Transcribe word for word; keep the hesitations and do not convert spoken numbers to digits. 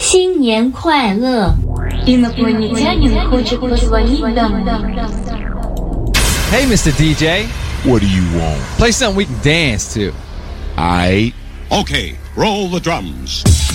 新年快乐！ Инопланетянин хочет позвонить домой. Hey, Mister D J. What do you want? Play something we can dance to. Aight. Okay, roll the drums.